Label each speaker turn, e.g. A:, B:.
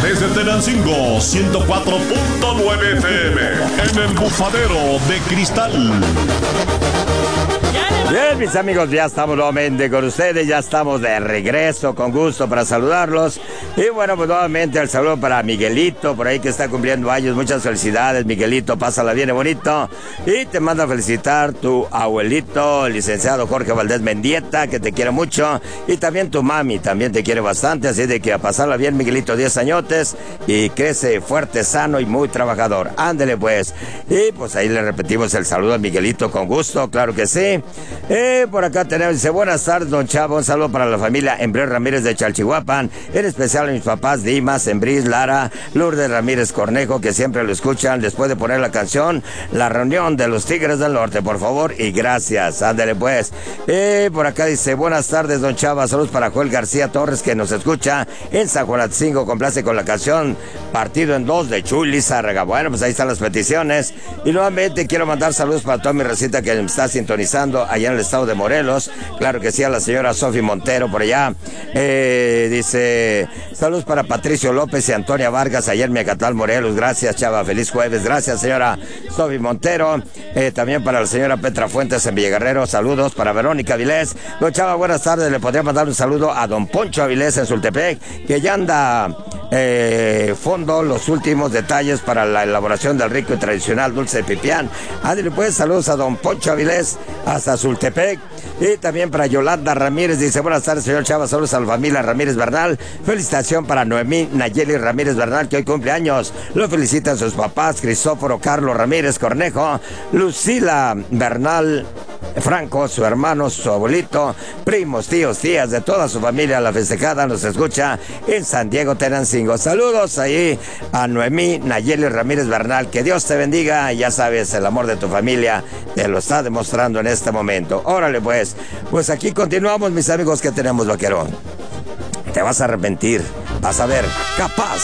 A: Desde Tenancingo, 104.9 FM. En el bufadero de cristal.
B: Bien, mis amigos, ya estamos nuevamente con ustedes, ya estamos de regreso, con gusto para saludarlos. Y bueno, pues nuevamente el saludo para Miguelito, por ahí que está cumpliendo años. Muchas felicidades, Miguelito, pásala bien y bonito. Y te manda a felicitar tu abuelito, el licenciado Jorge Valdés Mendieta, que te quiere mucho. Y también tu mami, también te quiere bastante, así de que a pasarla bien, Miguelito, 10 añotes. Y crece fuerte, sano y muy trabajador. Ándele pues. Y pues ahí le repetimos el saludo a Miguelito con gusto, claro que sí. Por acá tenemos, dice, buenas tardes, don Chavo, un saludo para la familia Embrés Ramírez de Chalchihuapan, en especial a mis papás Dimas, Embris, Lara, Lourdes Ramírez Cornejo, que siempre lo escuchan después de poner la canción La Reunión de los Tigres del Norte, por favor, y gracias, ándale pues. Por acá dice, buenas tardes, don Chava, saludos para Joel García Torres, que nos escucha en San Juanatzingo, complace con la canción Partido en Dos de Chuy Lizárraga. Bueno, pues ahí están las peticiones, y nuevamente quiero mandar saludos para toda mi recita que me está sintonizando allá en el estado de Morelos, claro que sí, a la señora Sofi Montero por allá. Dice, saludos para Patricio López y Antonia Vargas, ayer en Miacatlán, Morelos. Gracias, Chava, feliz jueves. Gracias, señora Sofi Montero. También para la señora Petra Fuentes en Villaguerrero, saludos para Verónica Avilés. Don Chava, buenas tardes, le podría mandar un saludo a don Poncho Avilés en Sultepec, que ya anda fondo los últimos detalles para la elaboración del rico y tradicional dulce de pipián. Ándale pues, saludos a don Poncho Avilés hasta Sultepec. Y también para Yolanda Ramírez, dice, buenas tardes, señor Chava, saludos a la familia Ramírez Bernal. Felicitación para Noemí Nayeli Ramírez Bernal, que hoy cumple años. Lo felicitan sus papás, Cristóforo Carlos Ramírez Cornejo, Lucila Bernal Franco, su hermano, su abuelito, primos, tíos, tías, de toda su familia. La festejada nos escucha en San Diego, Tenancingo. Saludos ahí a Noemí Nayeli Ramírez Bernal, que Dios te bendiga. Ya sabes, el amor de tu familia te lo está demostrando en este momento. Órale pues aquí continuamos, mis amigos, que tenemos, vaquero. Te vas a arrepentir, vas a ver, capaz